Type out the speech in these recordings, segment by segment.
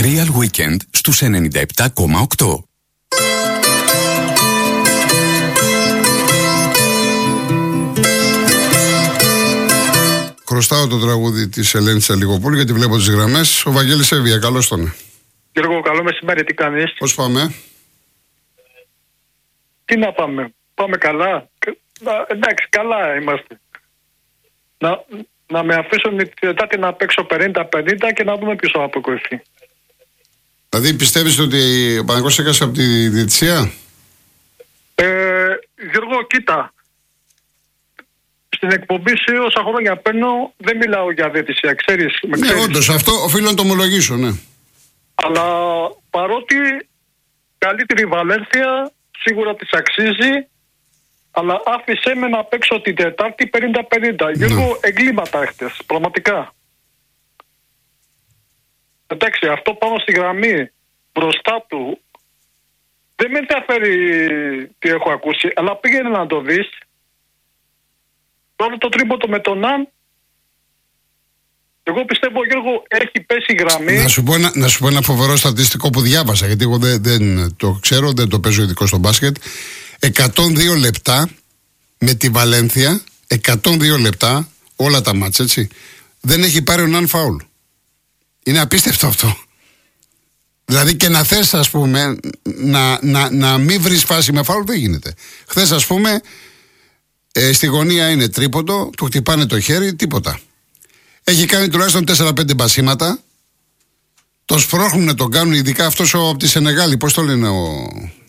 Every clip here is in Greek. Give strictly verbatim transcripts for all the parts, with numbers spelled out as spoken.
Real Weekend στους ενενήντα επτά κόμμα οκτώ. Χρωστάω το τραγούδι της Ελένης Αλιγοπούλου γιατί βλέπω τις γραμμές. Ο Βαγγέλης Εύβοια, καλώς τον. Γιώργο, καλό μεσημέρι, τι κάνεις? Πώς πάμε? Τι να πάμε, πάμε καλά. Να, εντάξει, καλά είμαστε. Να, να με αφήσουν την Τετάρτη να παίξω πενήντα πενήντα και να δούμε ποιος θα αποκριθεί. Δηλαδή πιστεύεις ότι ο Παναγιώτης έκασε από τη διαιτησία? Ε, Γιώργο, κοίτα. Στην εκπομπή σε όσα χρόνια παίρνω δεν μιλάω για διαιτησία, ξέρεις. Με ναι, ξέρεις. όντως, αυτό οφείλω να το ομολογήσω, ναι. Αλλά παρότι καλύτερη Βαλένθια σίγουρα της αξίζει, αλλά άφησέ με να παίξω την Τετάρτη πενήντα πενήντα. Ναι. Γιώργο, εγκλήματα έχτες, πραγματικά. Εντάξει, αυτό πάνω στη γραμμή μπροστά του δεν με ενδιαφέρει τι έχω ακούσει, αλλά πήγαινε να το δεις. Τώρα το τρίποντο με τον Αν, εγώ πιστεύω, Γιώργο, έχει πέσει γραμμή. Να σου πω ένα, να σου πω ένα φοβερό στατιστικό που διάβασα, γιατί εγώ δεν, δεν το ξέρω, δεν το παίζω ειδικό στο μπάσκετ. εκατόν δύο λεπτά με τη Βαλένθια, εκατόν δύο λεπτά, όλα τα μάτς, έτσι, δεν έχει πάρει ο Ναν φάουλ. Είναι απίστευτο αυτό. Δηλαδή και να θες, ας πούμε, να, να, να μην βρεις φάση με φάουλ δεν γίνεται. Χθες, ας πούμε, ε, στη γωνία είναι τρίποντο, του χτυπάνε το χέρι, τίποτα. Έχει κάνει τουλάχιστον τέσσερα πέντε μπασίματα. Το σπρώχνουν, τον κάνουν, ειδικά αυτός από τη Σενεγάλη. Πώς το λένε, ο...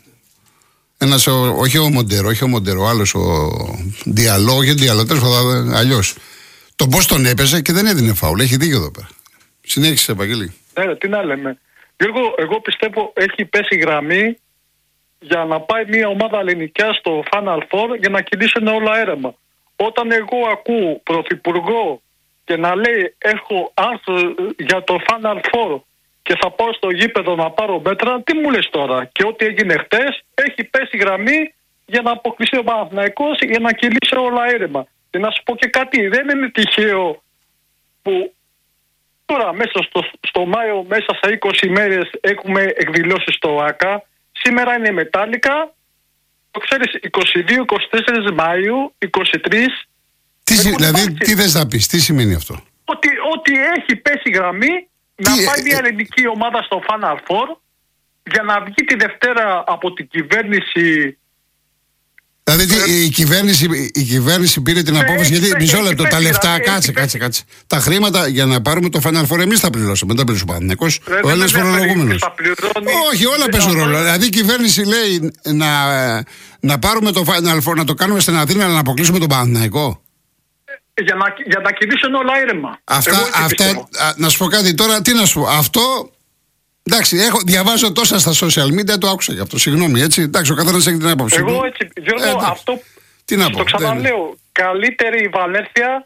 Ένας, ο... όχι ο Μοντέρο, όχι ο Μοντέρο, άλλος ο Διαλό, όχι ο Διαλό, τέλος πάντων, αλλιώς. Τον πώς τον έπαιζε και δεν έδινε φάουλ. Έχει δίκιο εδώ πέρα. Συνέχισε, Ευαγγελή. Ναι, τι να λέμε. Γιώργο, εγώ πιστεύω έχει πέσει γραμμή για να πάει μια ομάδα ελληνικιά στο Final Four για να κυλήσουν όλα έρεμα. Όταν εγώ ακούω πρωθυπουργό και να λέει έχω άρθρο για το Final Four και θα πάω στο γήπεδο να πάρω μέτρα, τι μου λες τώρα? Και ό,τι έγινε χτες έχει πέσει γραμμή για να αποκλειστεί ο Παναθηναϊκός για να κυλήσει όλα έρεμα. Και να σου πω και κάτι, δεν είναι τυχαίο που τώρα μέσα στο, στο Μάιο, μέσα σε είκοσι μέρες έχουμε εκδηλώσεις στο ΆΚΑ. Σήμερα είναι μετάλλικα, το ξέρεις, είκοσι δύο είκοσι τέσσερα Μαΐου, είκοσι τρία. Τι, δηλαδή, τι θες να πεις, τι σημαίνει αυτό? Ότι, ότι έχει πέσει γραμμή τι, να πάει μια ελληνική ομάδα στο Final Four για να βγει τη Δευτέρα από την κυβέρνηση. Δηλαδή ε, η, κυβέρνηση, η κυβέρνηση πήρε την απόφαση, γιατί μισό λεπτό, τα λεφτά, κάτσε, κάτσε, κάτσε. Τα χρήματα για να πάρουμε το Final Four εμείς τα πληρώσαμε, δεν τα πλήρωσε ο Παναθηναϊκός, ο Έλληνας φορολογούμενος. Όχι, όλα παίζουν ρόλο. Δηλαδή η κυβέρνηση λέει να, να πάρουμε το Final Four, να το κάνουμε στην Αθήνα, αλλά να αποκλείσουμε τον Παναθηναϊκό. Για να, για να κυλήσουν όλα ήρεμα. Αυτά, αυτά α, να σου πω κάτι τώρα, τι να σου πω, αυτό... Εντάξει, έχω, διαβάζω τόσα στα social media, το άκουσα γι' αυτό. Συγγνώμη, έτσι. Εντάξει, ο καθένας έχει την άποψη. Εγώ έτσι, Γιώργο, ε, αυτό. Τι να πω. Το ξαναλέω. Δεν... Καλύτερη η Βαλένθια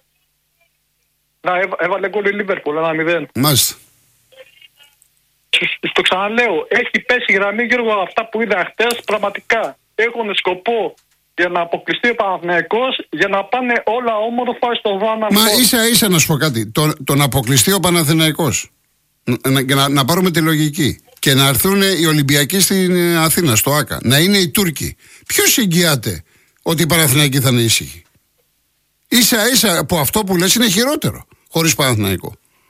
να έβα, έβαλε γκολ η Λίβερπουλ ένα μηδέν. Μάλιστα. Στο ξαναλέω. Έχει πέσει γραμμή, Γιώργο, αυτά που είδα χτες. Πραγματικά έχουν σκοπό για να αποκλειστεί ο Παναθηναϊκός, για να πάνε όλα όμορφα στο Βάνα. Μα ίσα ίσα να σου πω κάτι. Το, το να αποκλειστεί ο Παναθηναϊκός. Να, να, να πάρουμε τη λογική και να έρθουν οι Ολυμπιακοί στην Αθήνα, στο ΆΚΑ, να είναι οι Τούρκοι. Ποιος εγγυάται ότι οι Παναθηναϊκοί θα είναι ήσυχοι? Ίσα ίσα που αυτό που λες είναι χειρότερο χωρίς Παναθηναϊκό.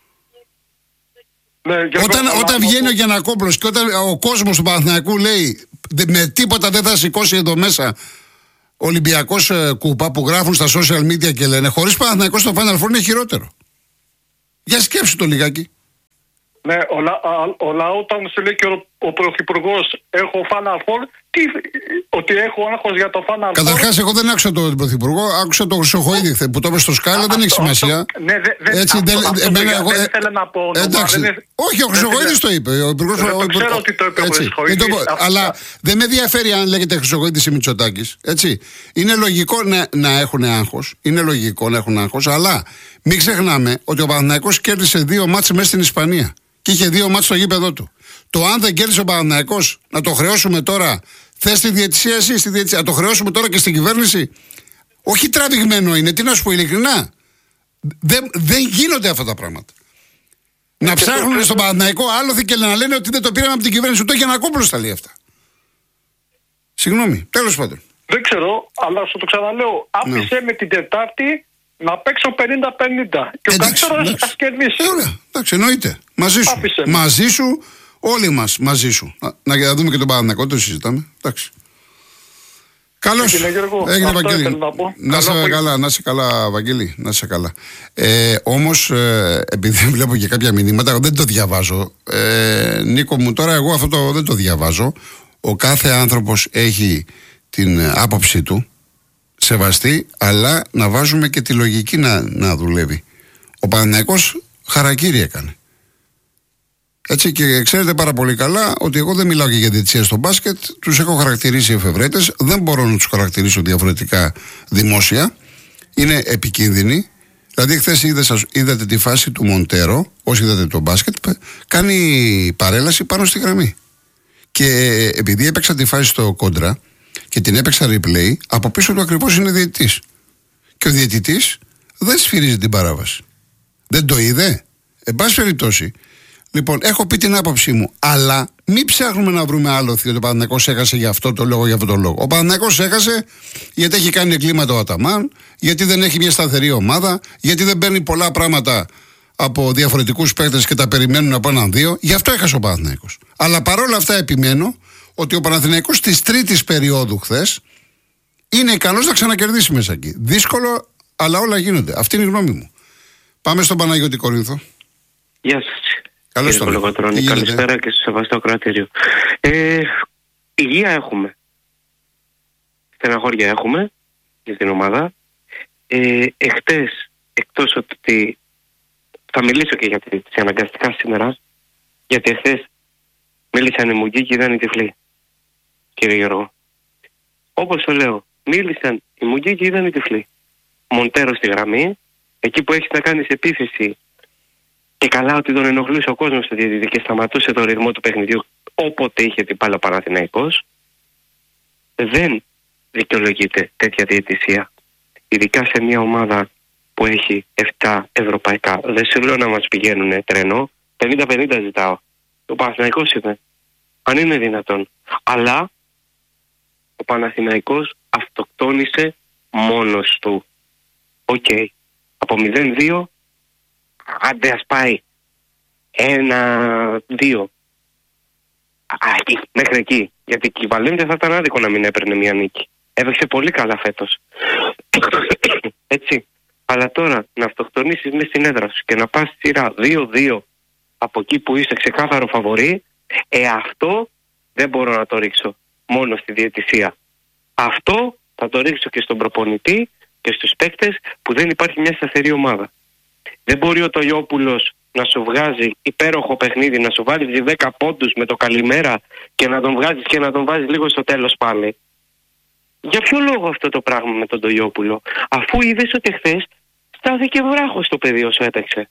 Ναι, όταν όταν βγαίνει ο Γιαννακόπουλος και όταν ο κόσμος του Παναθηναϊκού λέει με τίποτα δεν θα σηκώσει εδώ μέσα Ολυμπιακός κούπα, που γράφουν στα social media και λένε χωρίς Παναθηναϊκό στο Final Four είναι χειρότερο. Για σκέψου το λιγάκι. Ναι, ο, λα, ο λαό όταν σου λέει και ο, ο πρωθυπουργός έχω Final Four, τι, ότι έχω άγχος για το Final Four. Καταρχάς, εγώ δεν άκουσα τον πρωθυπουργό, άκουσα τον Χρυσοχοΐδη χθε που το είπε στο Σκάλα, δεν έχει σημασία. Αυτό, ναι, δε, δε, έτσι, αυτό, δε, αυτό, εμένα, αυτό, εγώ, δεν ήθελα να πω όνομα, εντάξει, δεν, όχι, ο Χρυσοχοΐδης το είπε. Ο υπουργός, δεν ο, το ξέρω ότι το είπε ο Χρυσοχοΐδης. Αλλά δεν με ενδιαφέρει αν λέγεται Χρυσοχοΐδης ή Μητσοτάκης. Έτσι. Είναι λογικό να, να έχουν άγχος, είναι λογικό να έχουν άγχος, αλλά μην ξεχνάμε ότι ο Παναθηναϊκός κέρδισε δύο μάτς μέσα στην Ισπανία. Και είχε δύο μάτς στο γήπεδό του. Το αν δεν κέρδισε ο Παναθηναϊκός, να το χρεώσουμε τώρα. Θες τη διαιτησία εσύ, στη διαιτησία, να το χρεώσουμε τώρα και στην κυβέρνηση. Όχι τραβηγμένο είναι, τι να σου πω ειλικρινά. Δεν, δεν γίνονται αυτά τα πράγματα. Να ψάχνουν στον Παναθηναϊκό άλοθη και να λένε ότι δεν το πήραμε από την κυβέρνηση. Το Γιαννακόπουλος τα λέει αυτά. Συγγνώμη, τέλος πάντων. Δεν ξέρω, αλλά σου το ξαναλέω. Άφησε ναι. με την Τετάρτη να παίξω πενήντα πενήντα. Και ο καλύτερος ας κερδίσει. Ε, ωραία, εντάξει, εννοείται. Μαζί σου. Άφησε. Μαζί σου, όλοι μας μαζί σου. Να, να δούμε και τον Παναθηναϊκό, το συζητάμε. Εντάξει. Καλώς. Έγινε, Βαγγέλη. Να, να σε καλά, καλά, να σε καλά, Βαγγέλη. Να σε καλά. Ε, όμως, ε, επειδή βλέπω και κάποια μηνύματα, δεν το διαβάζω. Ε, Νίκο μου, τώρα εγώ αυτό το, δεν το διαβάζω. Ο κάθε άνθρωπος έχει την άποψή του, σεβαστή, αλλά να βάζουμε και τη λογική να, να δουλεύει. Ο Παναθηναϊκός χαρακίρι έκανε. Έτσι, και ξέρετε πάρα πολύ καλά ότι εγώ δεν μιλάω και για διαιτησία στο μπάσκετ. Τους έχω χαρακτηρίσει εφευρέτες. Δεν μπορώ να τους χαρακτηρίσω διαφορετικά δημόσια. Είναι επικίνδυνοι. Δηλαδή, χθες είδατε τη φάση του Μοντέρο, όσοι είδατε το μπάσκετ, κάνει παρέλαση πάνω στη γραμμή. Και επειδή έπαιξα τη φάση στο κόντρα και την έπαιξα replay, από πίσω του ακριβώς είναι διαιτητής. Και ο διαιτητής δεν σφυρίζει την παράβαση. Δεν το είδε. Εν πάση περιπτώσει. Λοιπόν, έχω πει την άποψή μου, αλλά μην ψάχνουμε να βρούμε άλοθη ότι ο Παναθηναϊκός έχασε για αυτό το λόγο, για αυτό το λόγο. Ο Παναθηναϊκός έχασε γιατί έχει κάνει εγκλήματα ο Αταμάν, γιατί δεν έχει μια σταθερή ομάδα, γιατί δεν παίρνει πολλά πράγματα από διαφορετικούς παίκτες και τα περιμένουν από έναν δύο. Γι' αυτό έχασε ο Παναθηναϊκός. Αλλά παρόλα αυτά επιμένω ότι ο Παναθηναϊκός της τρίτης περίοδου χθες είναι ικανός να ξανακερδίσει μέσα εκεί. Δύσκολο, αλλά όλα γίνονται. Αυτή είναι η γνώμη μου. Πάμε στον Παναγιώτη Κορίνθο. Γεια σας. Καλώς τον. Καλησπέρα και στο σεβαστό κρατήριο. Ε, υγεία έχουμε. Στεναχώρια έχουμε για την ομάδα. Ε, εχθές, εκτός ότι θα μιλήσω και για τις αναγκαστικά σήμερα, γιατί εχθές μίλησαν οι Μουγκοί και είδαν οι τυφλοί, κύριε Γιώργο. Όπως το λέω, μίλησαν οι Μουγκοί και είδαν οι τυφλοί. Μοντέρο στη γραμμή, εκεί που έχεις να κάνεις επίθεση. Και καλά ότι τον ενοχλούσε ο κόσμος στο διαιτητή και σταματούσε το ρυθμό του παιχνιδιού όποτε είχε την μπάλα ο Παναθηναϊκός. Δεν δικαιολογείται τέτοια διαιτησία. Ειδικά σε μια ομάδα που έχει επτά ευρωπαϊκά. Δεν σου λέω να μας πηγαίνουν τρένο. πενήντα πενήντα ζητάω. Ο Παναθηναϊκός είναι. Αν είναι δυνατόν. Αλλά ο Παναθηναϊκός αυτοκτόνησε μόνος του. Οκ. Okay. Από μηδέν δύο άντε ας πάει ένα δύο. Μέχρι εκεί. Γιατί η Βαλένθια θα ήταν άδικο να μην έπαιρνε μια νίκη. Έπαιξε πολύ καλά φέτος. Έτσι. Αλλά τώρα να αυτοκτονήσεις μες στην έδρα σου και να πας σειρά δύο δύο από εκεί που είσαι ξεκάθαρο φαβορί, ε αυτό δεν μπορώ να το ρίξω μόνο στη διαιτησία. Αυτό θα το ρίξω και στον προπονητή και στους παίκτες που δεν υπάρχει μια σταθερή ομάδα. Δεν μπορεί ο Τοιόπουλος να σου βγάζει υπέροχο παιχνίδι, να σου βάλει δέκα πόντους με το καλημέρα και να τον βγάζεις και να τον βάζεις λίγο στο τέλος πάλι. Για ποιο λόγο αυτό το πράγμα με τον Τοιόπουλο, αφού είδες ότι χθες στάθηκε βράχος το παιδί όσο έπαιξε.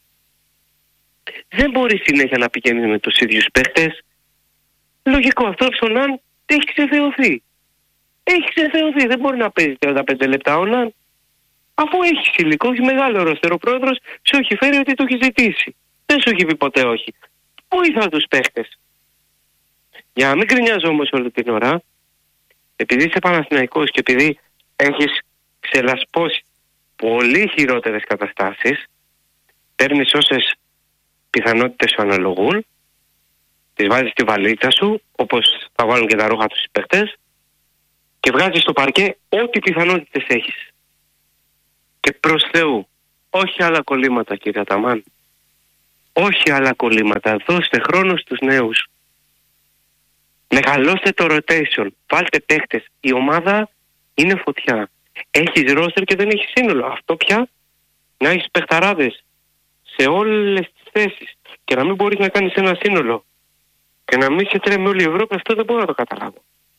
Δεν μπορεί συνέχεια να πηγαίνει με τους ίδιους παίχτες. Λογικό, αυτό ο Ναν έχει ξεθεωθεί. Έχει ξεθεωθεί, δεν μπορεί να παίζει τριάντα πέντε λεπτά ο Ναν. Αφού έχει υλικό, έχει μεγάλο ρόστερο, ο πρόεδρος σου έχει φέρει ότι το έχει ζητήσει. Δεν σου έχει πει ποτέ όχι. Βοήθα τους παίχτες. Για να μην κρινιάζω όμως όλη την ώρα, επειδή είσαι Παναθηναϊκός και επειδή έχεις ξελασπώσει πολύ χειρότερες καταστάσεις, παίρνεις όσες πιθανότητες σου αναλογούν, τις βάζεις στη βαλίτσα σου, όπως θα βάλουν και τα ρούχα τους οι παίχτες, και βγάζεις στο παρκέ ό,τι πιθανότητες έχεις. Και προς Θεού, όχι άλλα κολλήματα κύριε Αταμάν. Όχι άλλα κολλήματα. Δώστε χρόνο στους νέους. Μεγαλώστε το rotation. Βάλτε παίχτες. Η ομάδα είναι φωτιά. Έχεις ρόστερ και δεν έχεις σύνολο. Αυτό πια να έχεις παιχταράδες σε όλες τις θέσεις και να μην μπορείς να κάνεις ένα σύνολο και να μην σε τρέμει όλη η Ευρώπη, αυτό δεν μπορώ να το καταλάβω.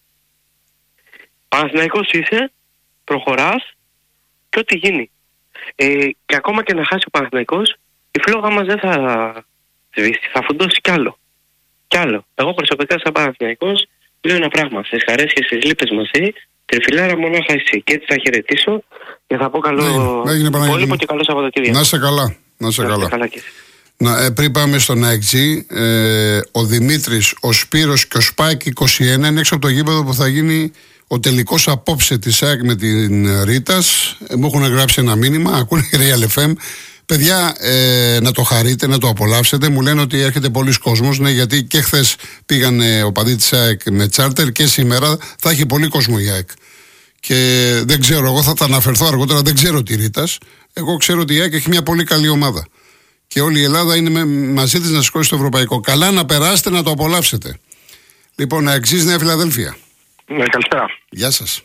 Παναθηναϊκός είσαι, προχωράς και ό,τι γίνει. Ε, και ακόμα και να χάσει ο Παναθηναϊκός, η φλόγα μας δεν θα σβήσει, θα φουντώσει κι άλλο. Κι άλλο. Εγώ προσωπικά σαν Παναθηναϊκός λέω ένα πράγμα. Στις χαρές και στις λύπες μαζί, τριφυλάρα μονάχα εσύ. Και έτσι θα χαιρετήσω και θα πω καλό. Ναι, πολύ και καλό Σαββατοκύριακο. Να σε καλά. Να σε καλά. καλά Να, ε, πριν πάμε στον ΑΕΚ τζι, ε, ο Δημήτρης, ο Σπύρος και ο Σπάικ είκοσι ένα είναι έξω από το γήπεδο που θα γίνει ο τελικός απόψε της ΑΕΚ με την Ρίτας. Ε, μου έχουν γράψει ένα μήνυμα, ακούνε Real εφ εμ. Παιδιά, ε, να το χαρείτε, να το απολαύσετε. Μου λένε ότι έρχεται πολλοί κόσμος, ναι, γιατί και χθες πήγαν ε, ο παδί της ΑΕΚ με τσάρτερ και σήμερα θα έχει πολύ κόσμο η ΑΕΚ. Και δεν ξέρω, εγώ θα τα αναφερθώ αργότερα, δεν ξέρω τη Ρίτας. Εγώ ξέρω ότι η ΑΕΚ έχει μια πολύ καλή ομάδα. Και όλη η Ελλάδα είναι με, μαζί της να σηκώσει το ευρωπαϊκό. Καλά να περάσετε, να το απολαύσετε. Λοιπόν, να εξής Νέα Φιλαδέλφια. Ναι, καλησπέρα. Γεια σας.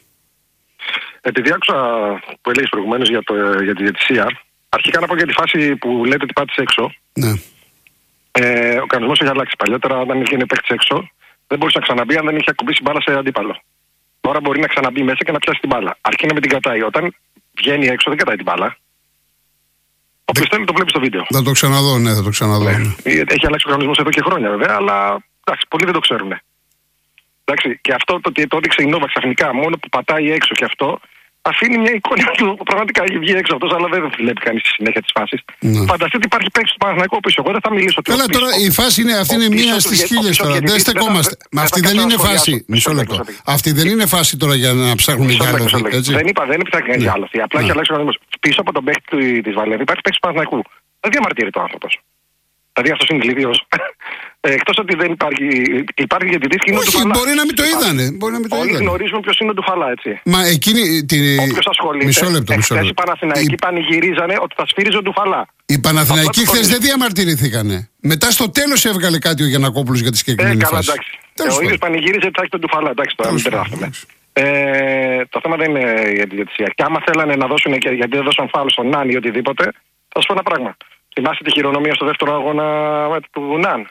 Επειδή άκουσα που έλεγες προηγουμένως για, το, για τη διαιτησία, αρχικά να πω για τη φάση που λέτε ότι πάτησε έξω. Ναι. Ε, ο κανονισμός έχει αλλάξει. Παλιότερα, όταν είχε παίχτης έξω, δεν μπορούσε να ξαναμπεί αν δεν είχε ακουμπήσει μπάλα σε αντίπαλο. Τώρα μπορεί να ξαναμπεί μέσα και να πιάσει την μπάλα. Αρκεί να με την κατάει. Όταν βγαίνει έξω, δεν κατάει την μπάλα. Όποιος θέλει το βλέπει στο βίντεο. Θα το ξαναδώ, ναι, θα το ξαναδώ. Ναι. Ναι. Έχει αλλάξει ο κανονισμός εδώ και χρόνια βέβαια, αλλά εντάξει, πολλοί δεν το ξέρουν. Εντάξει, και αυτό το ότι το έδειξε η Νόβα ξαφνικά, μόνο που πατάει έξω και αυτό, αφήνει μια εικόνα του που πραγματικά έχει βγει έξω αυτός, αλλά δεν βλέπει κανείς στη συνέχεια της φάσης. Ναι. Φανταστείτε υπάρχει παίκτης του Παναθηναϊκού πίσω. Εγώ δεν θα μιλήσω τώρα. Καλά, τώρα η φάση είναι, αυτή είναι μία στις χίλιες τώρα. Δεν στεκόμαστε. Μα αυτή δεν είναι φάση. Μισό λεπτό. Αυτή δεν είναι φάση τώρα για να ψάχνουμε για άλλο. Δεν είπα, δεν είπα για άλλο. Απλά έχει αλλάξει ο κανονισμός. Πίσω από τον παίκτη της Βαλένθια υπάρχει παίκτης του Παναθηναϊκού. Δεν διαμαρτύρεται ο άνθρωπος. Δηλαδή αυτός είναι ηλίθιος. Εκτός ότι δεν υπάρχει. Υπάρχει διαιτητής και είναι ο Ντουφαλά. Μπορεί να μην το είδανε. Όλοι γνωρίζουμε ποιος είναι ο Ντουφαλά, έτσι. Μα εκείνη. Τη... Όποιος ασχολείται. Μισό λεπτό. Μισό λεπτό. Οι Παναθηναϊκοί η... πανηγυρίζανε ότι θα σφύριζε ο Ντουφαλά. Οι Παναθηναϊκοί χθες δεν διαμαρτυρηθήκανε. Μετά στο τέλος έβγαλε κάτι ο Γιαννακόπουλος για τη συγκεκριμένη ε, καλά, φάση. Εντάξει. Ο ίδιος πανηγύριζε ότι θα έχει τον Ντουφαλά. Εντάξει, τώρα μην περάσουμε. Ε, το θέμα δεν είναι για τη διαιτησία. Και άμα θέλανε να δώσουν, και γιατί δεν δώσαν φάουλ στον Ναν ή οτιδήποτε, θα σου πω ένα πράγμα. Θυμάστε τη χειρονομία στο δεύτερο αγώνα του Ναν.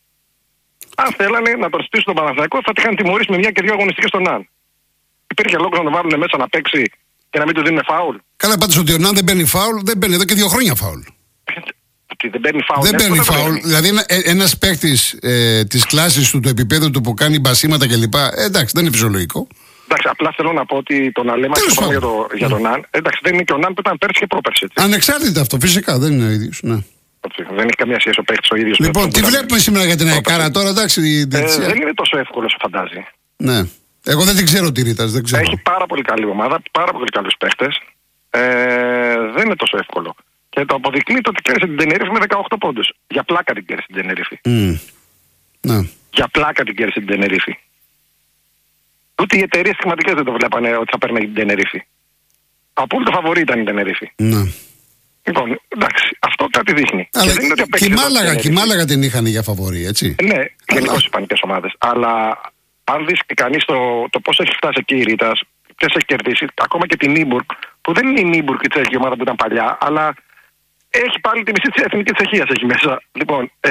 Αν θέλανε να τον στήσουν τον Παναθηναϊκό, θα τη είχαν τιμωρήσει με μια και δύο αγωνιστικές στον Ναν. Υπήρχε λόγος να τον βάλουν μέσα να παίξει και να μην του δίνουν φάουλ. Καλά, πάντως ότι ο Ναν δεν παίρνει φάουλ, δεν παίρνει εδώ και δύο χρόνια φάουλ. Ότι δεν παίρνει φάουλ. Δεν παίρνει φάουλ. Δηλαδή, ένα παίκτη ε, τη κλάση του, του επίπεδου του που κάνει μπασίματα κλπ. Ε, εντάξει, δεν είναι φυσιολογικό. Εντάξει, απλά θέλω να πω ότι το να λέμε αυτό για, το, για τον Ναν, εντάξει, δεν είναι και ο Ναν που ήταν πέρσι και πρόπερσι. Έτσι. Ανεξάρτητα αυτό, φυσικά δεν είναι ο ίδιος. Ναι. Δεν έχει καμία σχέση ο παίκτης ο ίδιος. Λοιπόν, τι βλέπουμε σήμερα για την Αεκάρα τώρα, εντάξει. Ε, δεν είναι τόσο εύκολο όσο φαντάζει. Ναι. Εγώ δεν την ξέρω τη Ρίτας, δεν ξέρω. Έχει πάρα πολύ καλή ομάδα, πάρα πολύ καλούς παίχτες. Ε, δεν είναι τόσο εύκολο. Και το αποδεικνύει το ότι κέρδισε την Τενερίφη με δεκαοκτώ πόντους. Για πλάκα την κέρδισε την Τενερίφη. Mm. Ναι. Για πλάκα την κέρδισε την Τενερίφη. Ούτε οι εταιρείες σχηματικές δεν το βλέπανε ότι θα παίρνει την Τενερίφη. Από όλο το φαβορί ήταν η Τενερίφη. Ναι. Λοιπόν, εντάξει, αυτό κάτι δείχνει. Αλλά και, και, και, η Μάλαγα, και η Μάλαγα την είχαν για φαβορί, έτσι. Ναι, γενικώς οι ισπανικές ομάδες. Αλλά αν δεις και κανείς το, το πώς έχει φτάσει εκεί η Ρίτας, ποιες έχει κερδίσει, ακόμα και την Νίμπουργκ, που δεν είναι η Νίμπουργκ η τσέχικη ομάδα που ήταν παλιά, αλλά έχει πάλι τη μισή της εθνικής Τσεχίας έχει μέσα. Λοιπόν, ε,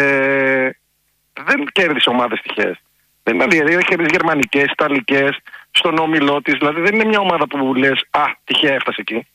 δεν κέρδισε ομάδες τυχαίες. Δεν είναι δηλαδή, έχει κερδίσει γερμανικές, ιταλικές, στον όμιλό της. Δηλαδή δεν είναι μια ομάδα που λες, α, τυχαία έφτασε εκεί.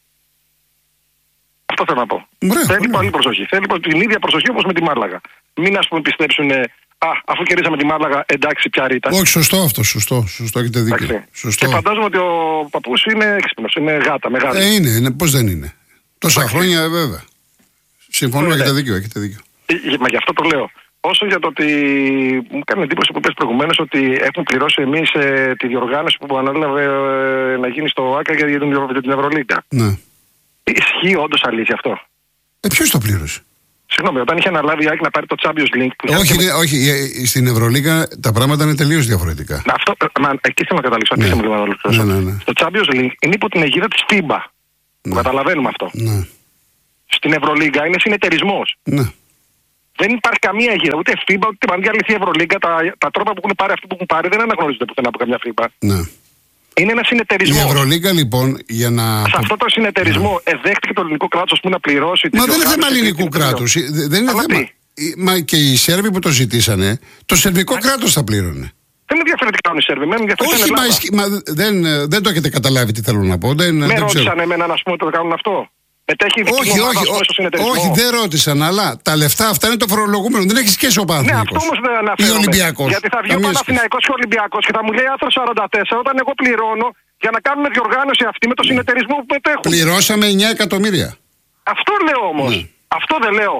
Αυτό θέλω να πω. Μπρε, θέλει μπρε. πάλι προσοχή. Θέλει την ίδια προσοχή όπως με τη Μάλαγα. Μην ας πούμε πιστέψουν, α, αφού κερδίσαμε τη Μάλαγα, εντάξει, πια Ρίτα. Όχι, σωστό αυτό, σωστό. Σωστό, έχετε δίκιο. Σωστό. Και φαντάζομαι ότι ο παππούς είναι έξυπνος, είναι γάτα, μεγάλη. Ε, είναι, είναι πώς δεν είναι. Τόσα εντάξει. χρόνια, ε, βέβαια. Συμφωνώ, ε, έχετε δίκιο, έχετε δίκιο. Ε, μα γι' αυτό το λέω. Όσο για το ότι μου κάνει εντύπωση που είπες προηγουμένως ότι έχουν πληρώσει εμείς ε, τη διοργάνωση που ανέλαβε ε, να γίνει στο ΆΚΑ για την, για την Ευρωλίγκα. Ναι. Ισχύει όντως αλήθεια αυτό? Ε, ποιος το πλήρωσε? Συγγνώμη, όταν είχε αναλάβει η ΑΕΚ να πάρει το Champions League. Που όχι, είχε... όχι, στην Ευρωλίγκα τα πράγματα είναι τελείως διαφορετικά. Να, αυτό, μα, εκεί θέλω να καταλήξω. Ναι. Ναι, ναι, ναι. Στο Champions League είναι υπό την αιγίδα της φίμπα. Ναι. Το καταλαβαίνουμε αυτό. Ναι. Στην Ευρωλίγκα είναι συνεταιρισμός. Ναι. Δεν υπάρχει καμία αιγίδα. Ούτε φίμπα, ούτε την αλήθεια Ευρωλίγκα. Τα, τα τρόπα που έχουν πάρει αυτοί που έχουν πάρει δεν αναγνωρίζονται πουθενά από καμιά φίμπα. Ναι. Είναι ένα συνεταιρισμό. Η Ευρωλίγκα λοιπόν για να. Σε αυτό το συνεταιρισμό yeah. εδέχτηκε το ελληνικό κράτος που να πληρώσει. Μα δεν είναι θέμα ελληνικού κράτους. Δεν είναι θέμα. Μα και οι Σέρβοι που το ζητήσανε, το σερβικό κράτος θα πλήρωνε. Δεν με ενδιαφέρει τι κάνουν οι Σέρβοι. Όχι, μα, μα δεν, δεν το έχετε καταλάβει τι θέλω να πω. Δεν, με δεν ρώτησαν εμένα να σου πούμε ότι το κάνουν αυτό. Μετέχει όχι, όχι, όχι, δεν ρώτησαν, αλλά τα λεφτά αυτά είναι το φορολογούμενο. Δεν έχει σχέση ο Παναθηναϊκός. Ναι, αυτό όμως δεν αναφέρομαι. Ή ο Ολυμπιακός. Γιατί θα βγει ο Παναθηναϊκός και ο Ολυμπιακός και θα μου λέει άρθρο σαράντα τέσσερα όταν εγώ πληρώνω για να κάνουμε διοργάνωση αυτή με το συνεταιρισμό που μετέχουν. Πληρώσαμε εννιά εκατομμύρια. Αυτό λέω όμως. Ναι. Αυτό δεν λέω.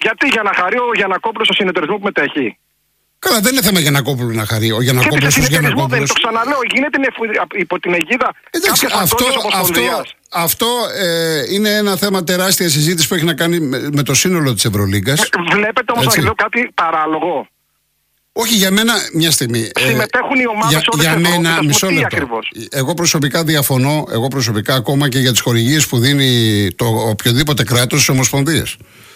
Γιατί, για να χαρεί ο Γιαννακόπουλος στο συνεταιρισμό που μετέχει? Καλά, δεν είναι θέμα Γιαννακόπουλου να χαρεί. Ο Γιαννακόπουλος Και ως συνεταιρισμό δεν, Γιαννακόπουλος. το ξαναλέω, γίνεται υπό την αιγίδα. Εντάξει, αυτό, αυτό, αυτό ε, είναι ένα θέμα τεράστια συζήτηση που έχει να κάνει με, με το σύνολο της Ευρωλίγκας. Βλέπετε όμως εδώ κάτι παράλογο? Όχι, για μένα, μια στιγμή. Συμμετέχουν οι ομάδες όλες για, για μένα, μισό τι λεπτό. Ακριβώς? Εγώ προσωπικά διαφωνώ, εγώ προσωπικά ακόμα και για τις χορηγίες που δίνει το οποιοδήποτε κράτος στις ομοσπονδίες.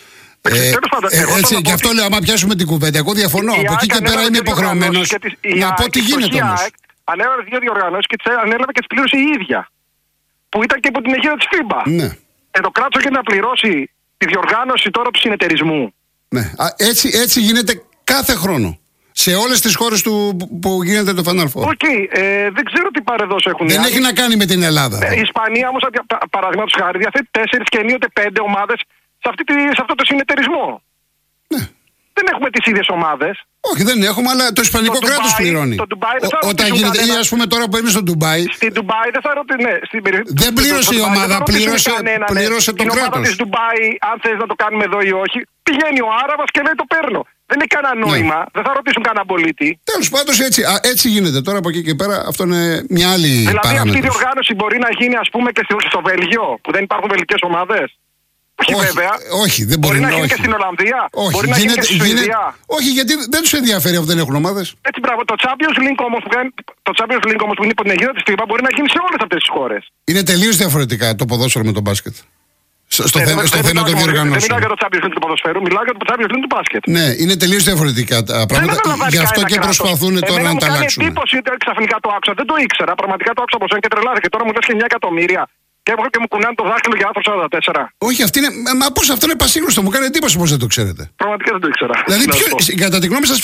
Ε, ε, έτσι, γι' αυτό λέω, άμα πιάσουμε την κουβέντα, εγώ διαφωνώ. Από εκεί και πέρα είμαι υποχρεωμένος να πω τι γίνεται όμως. Ανέλαβε δύο διοργανώσεις και τις ανέλαβε και τις πλήρωσε η ίδια. Που ήταν και υπό την αιγύδα της φίμπα. Ναι. Ε, το κράτος έχει να πληρώσει τη διοργάνωση τώρα του συνεταιρισμού. Ναι. Α, έτσι, έτσι γίνεται κάθε χρόνο. Σε όλες τις χώρες του, που γίνεται το Final Four. Οκ, okay, ε, δεν ξέρω τι παρεδόσεις έχουν. Δεν έχει να κάνει με την Ελλάδα. Ε, η Ισπανία όμως, παραδείγματος χάρη, διαθέτει τέσσερις και ενίοτε πέντε ομάδες σε, αυτή τη, σε αυτό το συνεταιρισμό. Ναι. Δεν έχουμε τις ίδιες ομάδες. Όχι, δεν έχουμε, αλλά το Ισπανικό το κράτος Dubai, πληρώνει. Το Ντουμπάι δεν θα Ο, όταν γίνεται, ή ας πούμε τώρα που είμαι στο Ντουμπάι. Στην Ντουμπάι δεν θα ρωτήσει. Ναι, στην περι... Δεν πλήρωσε η ομάδα, πλήρωσε, κανένα, πλήρωσε ναι. το κράτος. Την ομάδα της Ντουμπάι, αν θες να το κάνουμε εδώ ή όχι, πηγαίνει ο Άραβας και λέει το παίρνω. Δεν έχει κανένα νόημα, ναι. Δεν θα ρωτήσουν κανένα πολίτη. Τέλος πάντων, έτσι, α, έτσι γίνεται τώρα από εκεί και πέρα. Αυτό είναι μια άλλη δηλαδή, παράμετρος. Δηλαδή αυτή η διοργάνωση μπορεί να γίνει, ας πούμε, και στο Βέλγιο, που δεν υπάρχουν βελγικές ομάδες. Όχι, όχι, βέβαια. Όχι, δεν μπορεί, μπορεί να γίνει όχι. και στην Ολλανδία. Όχι, μπορεί να γίνεται, γίνει και στη Σουηδία. Γίνεται, όχι, γιατί δεν τους ενδιαφέρει αφού δεν έχουν ομάδες. Έτσι, μπράβο. Το Champions League όμως που, το Champions League όμως που είναι υπό την αιγύδα της φίμπα μπορεί να γίνει σε όλες αυτές τις χώρες. Είναι τελείως διαφορετικά το ποδόσφαιρο με το μπάσκετ. Στο, ε, θέμα, στο θέμα των διοργανώσεων. Δεν μιλάω για το Champions League του ποδοσφαίρου, μιλάω για το Champions League του μπάσκετ. Ναι, είναι τελείως διαφορετικά τα πράγματα. Γι' αυτό και προσπαθούν τώρα να τα αλλάξουν. Εμένα μου κάνει εντύπωση ότι ξαφνικά το άκουσα. Δεν το ήξερα. Πραγματικά το άκουσα από εσένα και τρελάθηκα. Και τώρα μου λες και εννιά εκατομμύρια. Και έχω και μου κουνάνε το δάχτυλο για άρθρο σαράντα τέσσερα. Όχι, αυτή είναι. Μα πώς αυτό είναι πασίγνωστο, μου κάνει εντύπωση πώς δεν το ξέρετε. Πραγματικά δεν το ήξερα. Δηλαδή, ποιος, κατά τη γνώμη σας,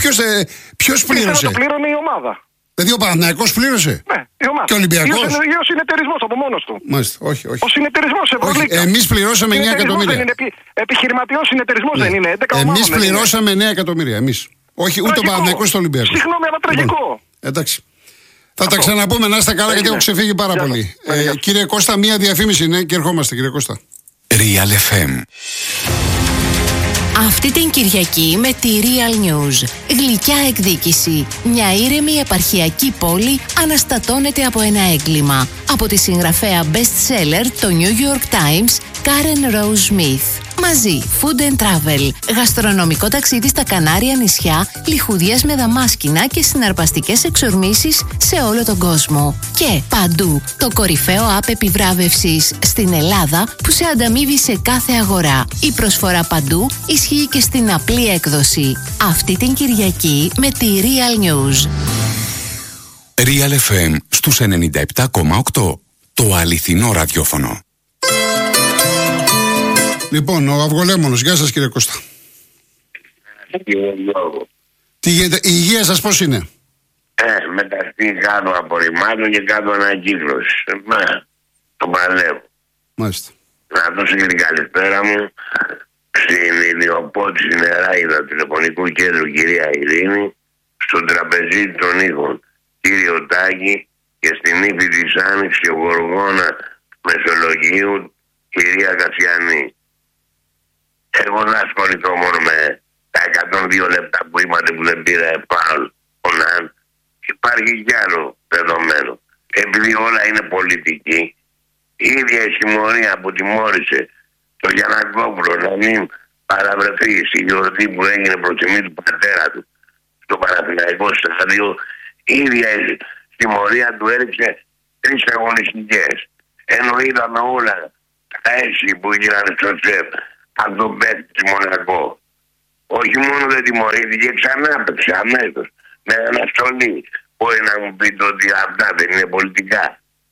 ποιος πλήρωσε? Το πλήρωνε η ομάδα. Δηλαδή, ο Παναθηναϊκός πλήρωσε. Ναι, η ομάδα. Και ο Ολυμπιακός. Ή ο συνεταιρισμός από μόνος του. Μάλιστα, όχι, όχι. Ο συνεταιρισμός σε Ευρωλίγκα. Εμείς πληρώσαμε εννιά εκατομμύρια. Επιχειρηματιός συνεταιρισμός δεν είναι. Εμείς πληρώσαμε εννιά εκατομμύρια. Εμείς. Όχι, ούτε ο Παναθηναϊκός στο Ολυμπιακό. Συγγνώμη, αλλά τραγικό. Εντάξει. Θα τα ξαναπούμε, να είστε καλά, γιατί έχω ξεφύγει πάρα πολύ. Ε, κύριε Κώστα, μία διαφήμιση είναι και ερχόμαστε, κύριε Κώστα. Real εφ εμ. Αυτή την Κυριακή με τη Real News. Γλυκιά εκδίκηση. Μια ήρεμη επαρχιακή πόλη αναστατώνεται από ένα έγκλημα. Από τη συγγραφέα best seller το New York Times, Karen Rose Smith. Μαζί, Food and Travel, γαστρονομικό ταξίδι στα Κανάρια νησιά, λιχουδιές με δαμάσκηνα και συναρπαστικές εξορμήσεις σε όλο τον κόσμο. Και παντού, το κορυφαίο app επιβράβευσης στην Ελλάδα που σε ανταμείβει σε κάθε αγορά. Η προσφορά παντού ισχύει και στην απλή έκδοση. Αυτή την Κυριακή με τη Real News. Real εφ εμ στους ενενήντα επτά κόμμα οκτώ. Το αληθινό ραδιόφωνο. Λοιπόν, ο Αυγολέμονος. Γεια σας, κύριε Κώστα. Τι γίνεται, η υγεία σας πώς είναι? Ε, μεταξύ κάτω απορριμμάτων και κάτω ανακύκλωση. Μα, το παλεύω. Μάλιστα. Να δώσω και την καλησπέρα μου στην ιδιοπότη νεράιδα του τηλεφωνικού κέντρου, κυρία Ειρήνη, στον τραπεζίτη των ήχων, κύριο Τάκη, και στην ύφη της Άνοιξης και Γοργόνα Μεσολογίου, κυρία Κασιανή. Εγώ δεν ασχοληθώ μόνο με τα εκατόν δύο λεπτά που είπατε που δεν πήρα επάνω. Υπάρχει κι άλλο δεδομένο. Επειδή όλα είναι πολιτική, η ίδια η συμμορία που τιμώρησε το Γιαννακόπουλο να μην παραβρεθεί στη γιορτή που έγινε προς τιμή του πατέρα του στο Παναθηναϊκό στάδιο, η ίδια η συμμορία του έριξε τρεις αγωνιστικές. Ενώ είδαμε όλα τα έσυ που γίνανε στο ΣΕΠ από τον παίκτη της Μονακό. Όχι μόνο δεν τιμωρήθηκε, ξανά έπαιξε αμέσως με αναστολή. Μπορεί να μου πείτε ότι αυτά δεν είναι πολιτικά?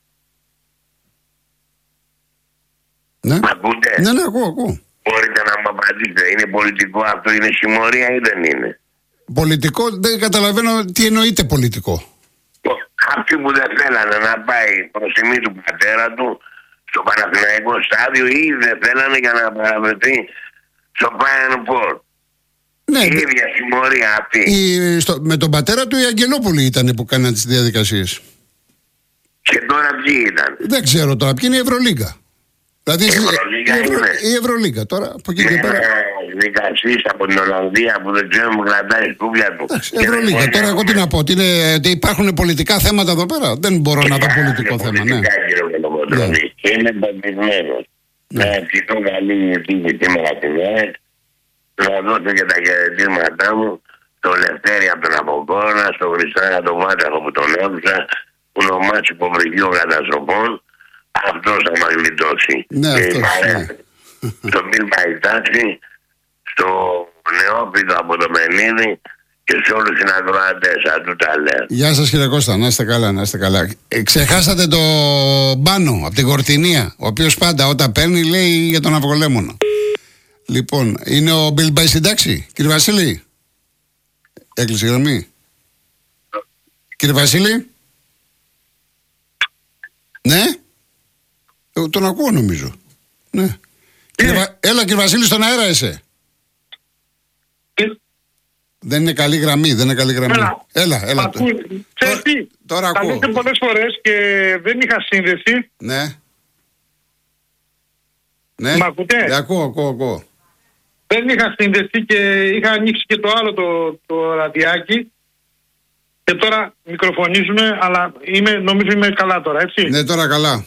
Ναι, Μ' ακούτε? ναι, ναι, ακούω, ακούω. Μπορείτε να μου απαντήσετε, είναι πολιτικό αυτό, είναι συμμορία ή δεν είναι? Πολιτικό, δεν καταλαβαίνω τι εννοείται πολιτικό. Αυτοί που δεν θέλανε να πάει προς τιμή του πατέρα του στο Παναθηναϊκό στάδιο ή δεν θέλανε για να παραβρεθεί στο Final Four. Ναι, η ίδια συμμορία αυτή. Η, στο, με τον πατέρα του οι Αγγελόπουλοι ήταν που κάναν τις διαδικασίες. Και τώρα ποιοι ήταν? Δεν ξέρω τώρα ποιοι είναι, η Ευρωλίγκα. Δηλαδή η Ευρωλίγκα η, Ευρω, είναι. η Ευρωλίγκα τώρα από εκεί και πέρα. δικαστής από την Ολλανδία που δεν ξέρουμε που κρατάει η σκούπια του. Εντάξει, Ευρωλίγα. Τώρα εγώ τι να πω, ότι, είναι, ότι υπάρχουν πολιτικά θέματα εδώ πέρα. Δεν μπορώ να δω πολιτικό θέμα. Ναι. Είναι πεπισμένος. Να ευχηθώ καλή τύχη σήμερα την ΕΕ. Να δώσω και τα χαιρετίσματά μου στο Λευτέρη από τον Αποκόνα, στο Χριστάρα τον Βάταχο που τον άκουσα, που ονομάζει υποβρυχείο καταστροφών. Αυτός θα μας γλιτώσει. Ναι, αυτός, ναι. Στον Μπιλ Παϊτάξη, στο Νεόπιτο από το Μενίδη και σε όλους τους ακροατές. Αν του τα λέω. Γεια σας κύριε Κώστα, να είστε καλά, να είστε καλά. Ε, ξεχάσατε το Μπάνο από την Κορτινία, ο οποίος πάντα όταν παίρνει λέει για τον Αυγολέμονα. Λοιπόν, είναι ο Μπιλ Παϊ στην τάξη, κύριε Βασίλη. Έκλεισε η γραμμή. Κύριε Βασίλη. Ναι. Ε, τον ακούω νομίζω. Ναι. Κύριε Βα... Έλα κύριε Βασίλη, στον αέρα είσαι. Ε. Δεν είναι καλή γραμμή, δεν είναι καλή γραμμή. Έλα, έλα. έλα. Ακού... Τώρα, τι, τώρα ακούω. Τα πολλές φορές και δεν είχα σύνδεση. Ναι. Ναι. Μ' ακούτε? Ε, ακούω, ακούω, ακούω. Δεν είχα σύνδεση και είχα ανοίξει και το άλλο το, το ραδιάκι. Και τώρα μικροφωνίζουμε, αλλά είμαι, νομίζω είμαι καλά τώρα, έτσι. Ναι, τώρα καλά.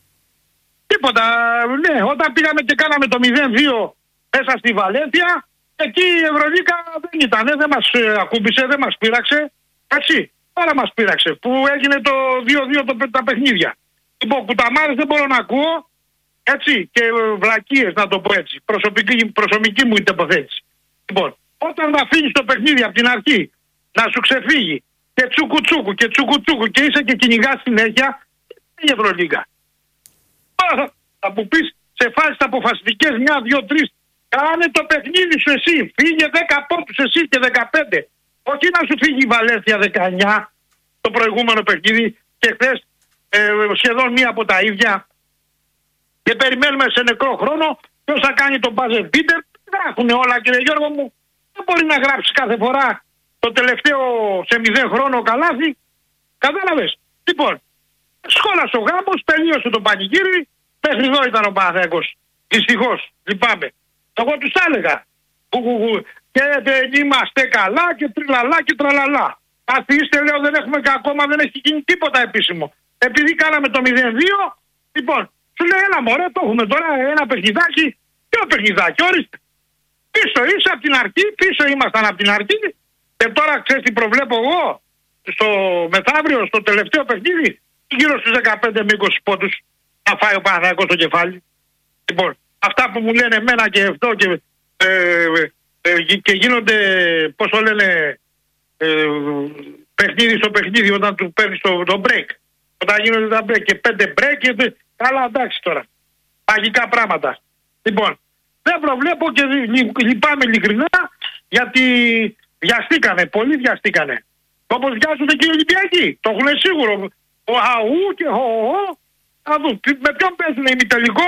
Τίποτα, ναι, όταν πήγαμε και κάναμε το μηδέν δύο μέσα στη Βαλένθια, εκεί η Ευρωλίγα δεν ήταν, δεν μας ακούμπησε, δεν μας πείραξε, έτσι. Τώρα μας πείραξε, που έγινε το δύο δύο το, τα παιχνίδια. Λοιπόν, κουταμάρες δεν μπορώ να ακούω, έτσι, και βλακίες να το πω έτσι, προσωπική, προσωπική μου η τοποθέτηση. Λοιπόν, όταν θα φύγεις το παιχνίδι από την αρχή, να σου ξεφύγει και τσούκου τσούκου και τσούκου τσούκου και είσαι και κυνηγάς συνέχεια, είναι η Ευρωλίγα. Τώρα θα μου πεις σε φάσεις αποφασιστικές, μια, δύο, τρεις, κάνε το παιχνίδι σου εσύ, φύγε δέκα πόντους εσύ και δεκαπέντε. Όχι να σου φύγει η Βαλένθια δεκαεννιά το προηγούμενο παιχνίδι και χθες ε, σχεδόν μία από τα ίδια και περιμένουμε σε νεκρό χρόνο ποιος θα κάνει τον buzzer beater. Γράφουνε όλα κύριε Γιώργο μου, δεν μπορεί να γράψει κάθε φορά το τελευταίο σε μηδέν χρόνο καλάθι. Κατάλαβες. Λοιπόν, σχόλασε ο γάμος, τελείωσε το πανηγύρι, μέχρι εδώ ήταν ο Παναθηναϊκός. Δυστυχώς, λυπάμαι. Εγώ τους έλεγα. Και δεν είμαστε καλά και τριλαλά και τραλαλά. Αφήστε, λέω, δεν έχουμε και ακόμα, δεν έχει γίνει τίποτα επίσημο. Επειδή κάναμε το μηδέν δύο, λοιπόν, σου λέει ένα μωρέ, το έχουμε τώρα ένα παιχνιδάκι. Ποιο παιχνιδάκι, ορίστε. Πίσω είσαι από την αρχή, πίσω ήμασταν από την αρχή. Και τώρα ξέρεις τι προβλέπω εγώ, στο μεθαύριο, στο τελευταίο παιχνίδι, γύρω στους δεκαπέντε με είκοσι πόντους να φάει ο Παναθηναϊκός στο κεφάλι. Λοιπόν, αυτά που μου λένε εμένα και αυτό και, ε, ε, και γίνονται, πώς το λένε, ε, παιχνίδι στο παιχνίδι όταν του παίρνεις το, το break. Όταν γίνονται τα break και πέντε break και καλά εντάξει τώρα. Μαγικά πράγματα. Λοιπόν, δεν προβλέπω και λυπάμαι ειλικρινά γιατί βιαστήκανε, πολλοί βιαστήκανε. Όπως βιάζονται και οι Ολυμπιακοί. Το έχουν σίγουρο. Ο Αού και ο Ω. Θα δουν. Με ποιον παίζουν ημιτελικό?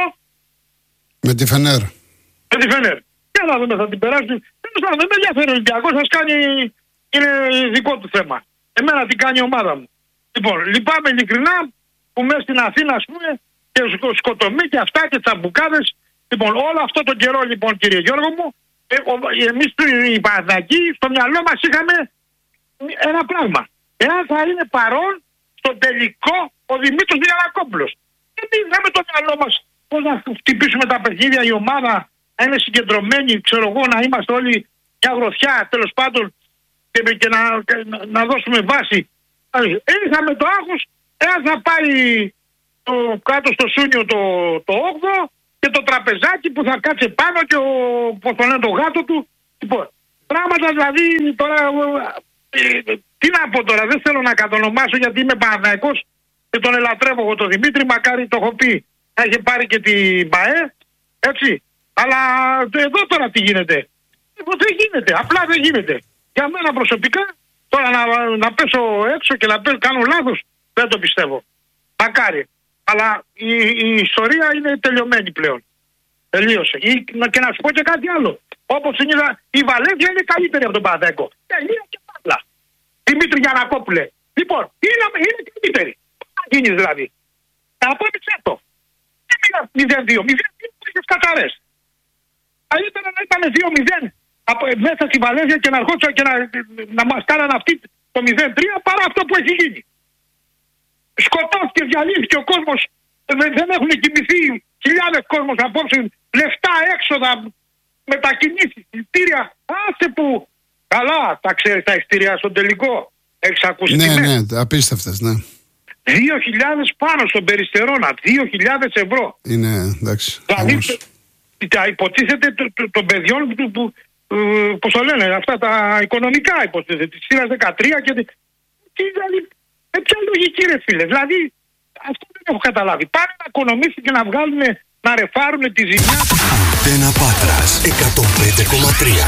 Με τη Φενέρ. Με τη Φενέρ. Και να δούμε, θα την περάσουν. Δεν με ενδιαφέρει ο Ολυμπιακός, σας κάνει, είναι δικό του θέμα. Εμένα τι κάνει η ομάδα μου. Λοιπόν, λυπάμαι ειλικρινά που μέσα στην Αθήνα, ας πούμε, και σκοτωμί και αυτά και τσαμπουκάδες. Λοιπόν, όλο αυτό το καιρό, λοιπόν, κύριε Γιώργο μου, εμείς οι Παναθηναϊκοί στο μυαλό μας είχαμε ένα πράγμα. Εάν θα είναι παρόν στο τελικό ο Δημήτρης Διανακόπουλος. Γιατί είχαμε το μυαλό μας πώς να χτυπήσουμε τα παιχνίδια, η ομάδα να είναι συγκεντρωμένη, ξέρω εγώ, να είμαστε όλοι μια γροθιά, τέλος πάντων, και, και να, να, να δώσουμε βάση. Είχαμε το άγχος, εάν θα πάει το, κάτω στο Σούνιο το, το όγδοο και το τραπεζάκι που θα κάτσε πάνω και ο, πώς το λένε, το γάτο του. Λοιπόν, πράγματα δηλαδή τώρα, ε, τι να πω τώρα, δεν θέλω να κατονομάσω γιατί είμαι Παναθηναϊκός και τον ελατρεύω εγώ τον Δημήτρη, μακάρι το έχω πει, θα είχε πάρει και την ΠΑΕ, έτσι. Αλλά εδώ τώρα τι γίνεται? Εγώ δεν γίνεται, απλά δεν γίνεται. Για μένα προσωπικά, τώρα να, να πέσω έξω και να πέσω, κάνω λάθος, δεν το πιστεύω. Μακάρι. Αλλά η, η ιστορία είναι τελειωμένη πλέον. Τελείωσε. Ή, και να σου πω και κάτι άλλο. Όπως είναι, η Βαλένθια είναι καλύτερη από τον Παναθηναϊκό. Τελεία και πάλα. Δημήτρη Γιανακόπουλε. Λοιπόν, είναι, είναι καλύτερη. Θα γίνει δηλαδή. Θα απόδειξε αυτό. Δεν μείνα μηδέν δύο. μηδέν δύο που είχες κατσαρές. Καλύτερα να ήταν δύο μηδέν από, μέσα στη Βαλένθια και να ερχόντουσαν και να, να μας κάνανε αυτή το μηδέν τρία παρά αυτό που έχει γίνει. Σκοτώθηκε, διαλύθηκε ο κόσμος, δεν έχουν κοιμηθεί χιλιάδες κόσμος απόψε, λεφτά, έξοδα, μετακινήσεις, εισιτήρια. Άσε που καλά τα ξέρεις τα εισιτήρια στον τελικό. Έχεις ακούσει? Ναι, ναι, απίστευτες, ναι. Δύο χιλιάδες πάνω στον Περιστερώνα, δύο χιλιάδες ευρώ. Είναι, εντάξει. Δηλαδή, τα υποτίθεται των παιδιών που, που, πώς το λένε, αυτά τα οικονομικά υποτίθεται, της σειράς δεκατρία και... Τι, δηλαδή, με ποια λογική ρε φίλε, δηλαδή, αυτό δεν έχω καταλάβει. Πάνε να οικονομήσουν και να βγάλουν, να ρεφάρουν τη ζημιά. Αντένα Πάτρας, εκατόν πέντε κόμμα τρία.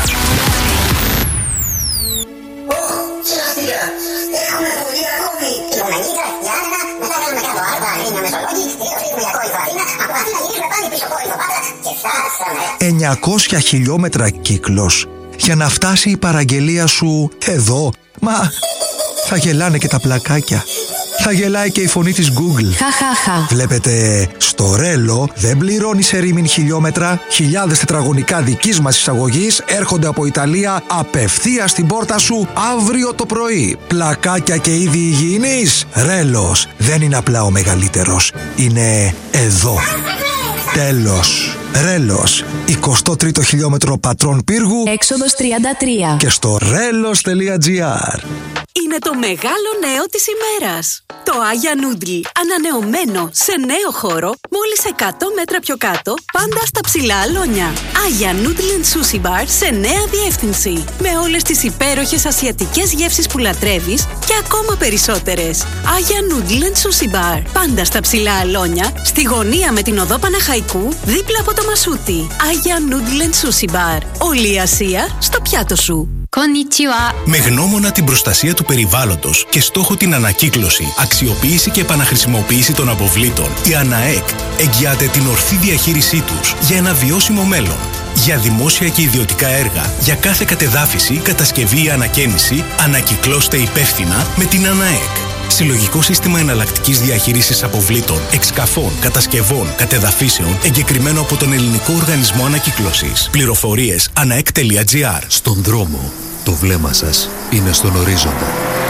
Έχουμε δουλειά ακόμη. Κιλομετρίδα, Γιάννα, μετά κάνουμε κάτω άρβα, είναι Μεσολόγγι, ρίχνουμε για κόη βαρύνα, από αυτή να γυρίσουμε πάλι πίσω κόη Πάτρα και φτάσαμε. εννιακόσια χιλιόμετρα κύκλος για να φτάσει η παραγγελία σου εδώ. Μα θα γελάνε και τα πλακάκια. Θα γελάει και η φωνή της Google. Χαχαχα. Βλέπετε, στο Ρέλο δεν πληρώνεις σε ρήμην χιλιόμετρα. Χιλιάδες τετραγωνικά δικής μας εισαγωγής έρχονται από Ιταλία απευθείας στην πόρτα σου αύριο το πρωί. Πλακάκια και είδη υγιεινής. Ρέλος δεν είναι απλά ο μεγαλύτερος. Είναι εδώ. Τέλος. Ρέλος, εικοστό τρίτο χιλιόμετρο Πατρών Πύργου, έξοδος τριάντα τρία. Και στο ρέλος τελεία τζι άρ. Είναι το μεγάλο νέο της ημέρας. Το Άγια Νούντλ, ανανεωμένο σε νέο χώρο, μόλις εκατό μέτρα πιο κάτω, πάντα στα ψηλά αλόνια. Άγια Νούντλ and Sushi Bar σε νέα διεύθυνση. Με όλες τις υπέροχες ασιατικές γεύσεις που λατρεύεις και ακόμα περισσότερες. Άγια Νούντλ and Sushi Bar, πάντα στα ψηλά αλόνια, στη γωνία με την οδό Παναχαϊκού, δίπλα από το Μασούτι. Άγια Νούντλ and Sushi Bar. Όλη η Ασία στο πιάτο σου. Με γνώμονα την προστασία του περιβάλλοντος και στόχο την ανακύκλωση, αξιοποίηση και επαναχρησιμοποίηση των αποβλήτων, η ΑΝΑΕΚ εγγυάται την ορθή διαχείρισή τους για ένα βιώσιμο μέλλον. Για δημόσια και ιδιωτικά έργα, για κάθε κατεδάφιση, κατασκευή ή ανακαίνιση, ανακυκλώστε υπεύθυνα με την ΑΝΑΕΚ. Συλλογικό σύστημα εναλλακτικής διαχείρισης αποβλήτων, εξκαφών, κατασκευών, κατεδαφίσεων, εγκεκριμένο από τον Ελληνικό Οργανισμό Ανακύκλωσης. Πληροφορίες anaek τελεία τζι άρ. Στον δρόμο, το βλέμμα σας είναι στον ορίζοντα.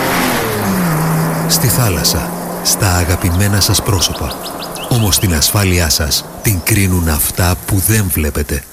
Στη θάλασσα, στα αγαπημένα σας πρόσωπα. Όμως την ασφάλειά σας την κρίνουν αυτά που δεν βλέπετε.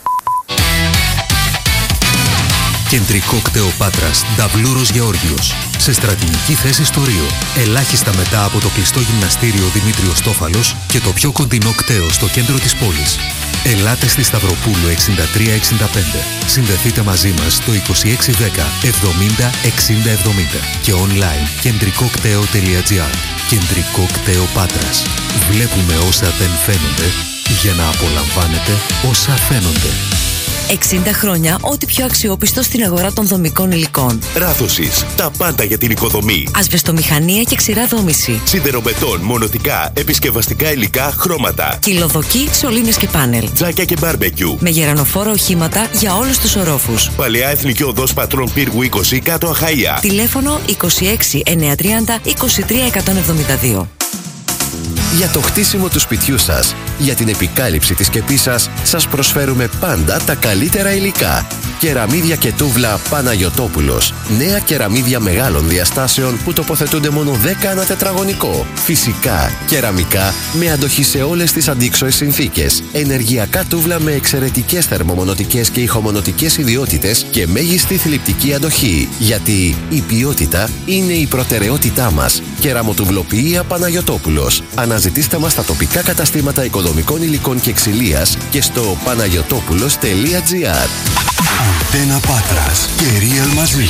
Κεντρικό κτέο Πάτρας, Νταβλούρος Γεώργιος. Σε στρατηγική θέση στο Ρίο. Ελάχιστα μετά από το κλειστό γυμναστήριο Δημήτριος Τόφαλος και το πιο κοντινό κτέο στο κέντρο της πόλης. Ελάτε στη Σταυροπούλου εξήντα τρία εξήντα πέντε. Συνδεθείτε μαζί μας στο είκοσι έξι δέκα εβδομήντα εξήντα εβδομήντα και online κεντρικό κτέο τελεία τζι άρ. Κεντρικό κτέο Πάτρας. Βλέπουμε όσα δεν φαίνονται για να απολαμβάνετε όσα φαίνονται. εξήντα χρόνια, ό,τι πιο αξιόπιστο στην αγορά των δομικών υλικών. Ράθωσης, τα πάντα για την οικοδομή. Ασβεστομηχανία και ξηρά δόμηση. Σιδεροπετών, μονοτικά, επισκευαστικά υλικά, χρώματα. Κυλοδοκί, σωλήνες και πάνελ. Τζάκια και μπάρμπεκιου. Με γερανοφόρα οχήματα για όλους τους ορόφους. Παλαιά Εθνική Οδός Πατρών Πύργου είκοσι, κάτω Αχαΐα. Τηλέφωνο είκοσι έξι εννιακόσια τριάντα είκοσι τρία εκατόν εβδομήντα δύο. Για το χτίσιμο του σπιτιού σας, για την επικάλυψη της σκεπής σας, σας προσφέρουμε πάντα τα καλύτερα υλικά. Κεραμίδια και τούβλα Παναγιωτόπουλος. Νέα κεραμίδια μεγάλων διαστάσεων που τοποθετούνται μόνο δέκα ανά τετραγωνικό. Φυσικά, κεραμικά με αντοχή σε όλες τις αντίξωες συνθήκες. Ενεργειακά τούβλα με εξαιρετικές θερμομονωτικές και ηχομονωτικές ιδιότητες και μέγιστη θλιπτική αντοχή. Γιατί η ποιότητα είναι η προτεραιότητά μας. Κεραμοτουβλοποιία Παναγιωτόπουλος. Αναζητήστε μας στα τοπικά καταστήματα οικοδομικών υλικών και ξυλίας και στο παναγιωτόπουλος τελεία τζι άρ. Αντένα Πάτρας και Real μαζί.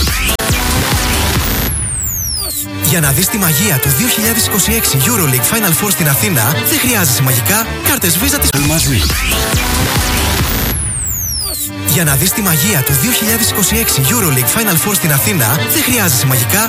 Για να δεις τη μαγεία του δύο χιλιάδες είκοσι έξι EuroLeague Final Four στην Αθήνα, δεν χρειάζεσαι μαγικά κάρτες Visa της μαζί. Για να δεις τη μαγεία του δύο χιλιάδες είκοσι έξι EuroLeague Final Four στην Αθήνα, δεν χρειάζεσαι μαγικά